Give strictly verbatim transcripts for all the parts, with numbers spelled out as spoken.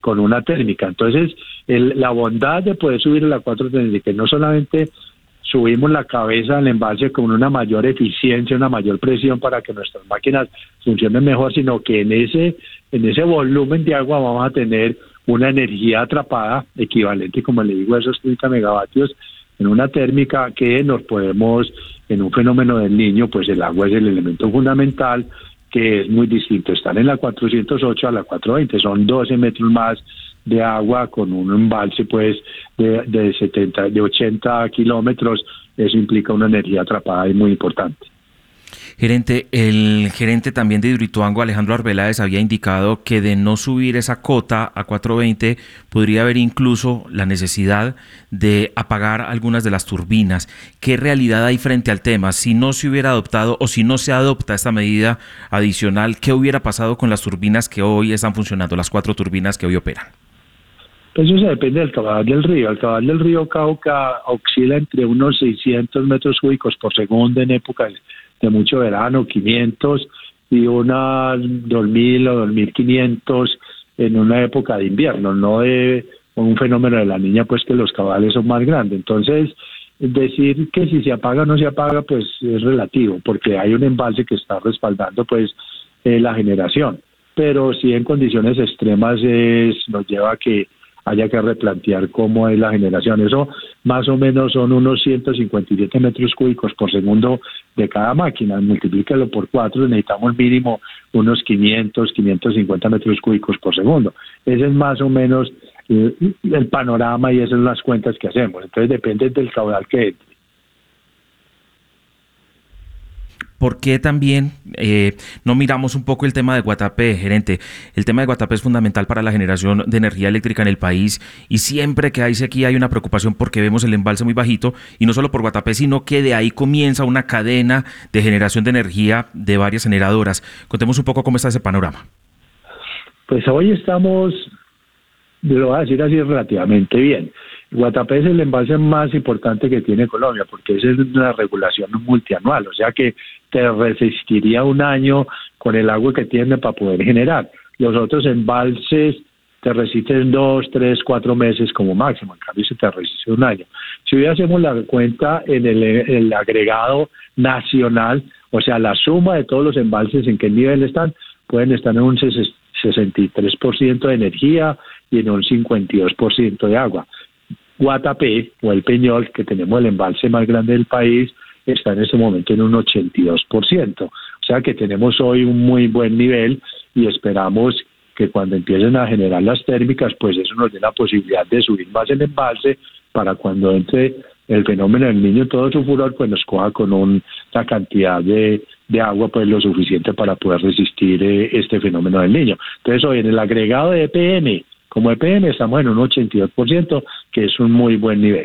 con una térmica. Entonces, el, la bondad de poder subir a la cuatro treinta y que no solamente subimos la cabeza del embalse con una mayor eficiencia, una mayor presión para que nuestras máquinas funcionen mejor, sino que en ese, en ese volumen de agua vamos a tener una energía atrapada equivalente, como le digo, a esos treinta megavatios en una térmica que nos podemos, en un fenómeno del Niño, pues el agua es el elemento fundamental, que es muy distinto estar en la cuatrocientos ocho a la cuatrocientos veinte, son doce metros más de agua con un embalse pues de, de setenta, de ochenta kilómetros. Eso implica una energía atrapada y muy importante. Gerente, el gerente también de Hidroituango, Alejandro Arbeláez, había indicado que de no subir esa cota a cuatrocientos veinte podría haber incluso la necesidad de apagar algunas de las turbinas. ¿Qué realidad hay frente al tema? Si no se hubiera adoptado o si no se adopta esta medida adicional, ¿qué hubiera pasado con las turbinas que hoy están funcionando, las cuatro turbinas que hoy operan? Pues eso depende del caudal del río. El caudal del río Cauca oscila entre unos seiscientos metros cúbicos por segundo en épocas de mucho verano, quinientos, y unas dos mil o dos mil quinientos en una época de invierno, no de un fenómeno de la Niña, pues que los caudales son más grandes. Entonces, decir que si se apaga o no se apaga, pues es relativo, porque hay un embalse que está respaldando pues eh, la generación. Pero sí en condiciones extremas es, nos lleva a que haya que replantear cómo es la generación. Eso más o menos son unos ciento cincuenta y siete metros cúbicos por segundo de cada máquina. Multiplícalo por cuatro, necesitamos mínimo unos quinientos, quinientos cincuenta metros cúbicos por segundo. Ese es más o menos el, el panorama y esas son las cuentas que hacemos. Entonces depende del caudal que entre. ¿Por qué también eh, no miramos un poco el tema de Guatapé, gerente? El tema de Guatapé es fundamental para la generación de energía eléctrica en el país y siempre que hay sequía hay una preocupación porque vemos el embalse muy bajito y no solo por Guatapé, sino que de ahí comienza una cadena de generación de energía de varias generadoras. Contemos un poco cómo está ese panorama. Pues hoy estamos, lo voy a decir así, relativamente bien. Guatapé es el embalse más importante que tiene Colombia porque esa es una regulación multianual, o sea que te resistiría un año con el agua que tiene para poder generar. Los otros embalses te resisten dos, tres, cuatro meses como máximo, en cambio se te resiste un año. Si hoy hacemos la cuenta en el, el agregado nacional, o sea la suma de todos los embalses en qué nivel están, pueden estar en un sesenta y tres por ciento de energía y en un cincuenta y dos por ciento de agua. Guatapé, o el Peñol, que tenemos el embalse más grande del país, está en este momento en un ochenta y dos por ciento. O sea que tenemos hoy un muy buen nivel y esperamos que cuando empiecen a generar las térmicas, pues eso nos dé la posibilidad de subir más el embalse para cuando entre el fenómeno del Niño todo su furor, pues nos coja con un, una cantidad de, de agua pues lo suficiente para poder resistir eh, este fenómeno del Niño. Entonces hoy en el agregado de E P M, como E P M estamos en un ochenta y dos por ciento, que es un muy buen nivel.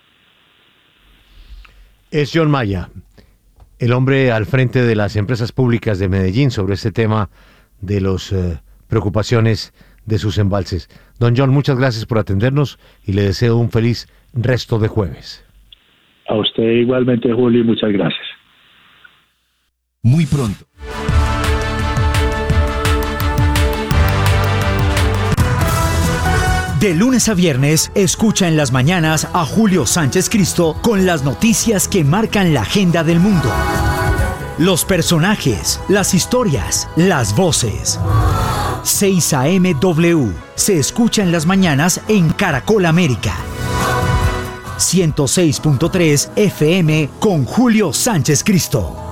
Es John Maya, el hombre al frente de las empresas públicas de Medellín sobre este tema de las eh, preocupaciones de sus embalses. Don John, muchas gracias por atendernos y le deseo un feliz resto de jueves. A usted igualmente, Julio, y muchas gracias. Muy pronto. De lunes a viernes, escucha en las mañanas a Julio Sánchez Cristo con las noticias que marcan la agenda del mundo. Los personajes, las historias, las voces. seis A M W se escucha en las mañanas en Caracol América. ciento seis punto tres F M con Julio Sánchez Cristo.